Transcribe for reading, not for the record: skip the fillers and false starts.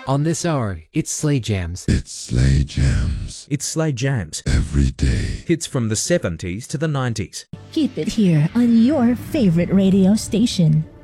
On this hour, it's Slay Jams. It's Slay Jams. It's Slay Jams. Every day. Hits from the 70s to the 90s. Keep it here on your favorite radio station.